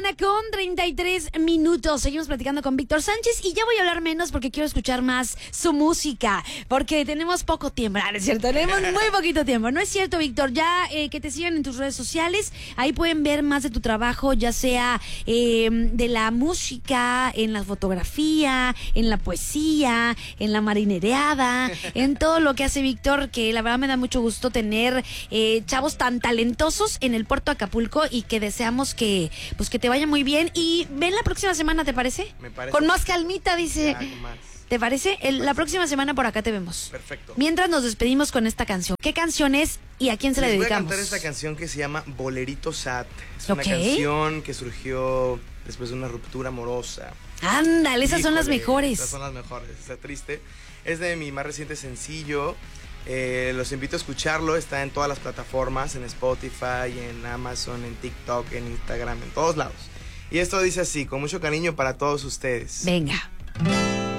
1:33. Seguimos platicando con Víctor Sánchez y ya voy a hablar menos porque quiero escuchar más su música, porque tenemos poco tiempo. No es cierto, tenemos muy poquito tiempo. No es cierto, Víctor. Ya que te sigan en tus redes sociales, ahí pueden ver más de tu trabajo, ya sea de la música, en la fotografía, en la poesía, en la marinereada, en todo lo que hace Víctor, que la verdad me da mucho gusto tener chavos tan talentosos en el puerto de Acapulco y que deseamos que te vaya muy bien. Y ven la próxima semana, ¿te parece? Me parece. Con más calmita, dice. Ya, más. ¿Te parece? La próxima semana por acá te vemos. Perfecto. Mientras nos despedimos con esta canción. ¿Qué canción es y a quién se la dedicamos? Voy a cantar esta canción que se llama Bolerito Sad. Es una canción que surgió después de una ruptura amorosa. Ándale, esas son las mejores. Esas son las mejores, está triste. Es de mi más reciente sencillo. Los invito a escucharlo. Está en todas las plataformas, en Spotify, en Amazon, en TikTok, en Instagram, en todos lados. Y esto dice así, con mucho cariño para todos ustedes. Venga.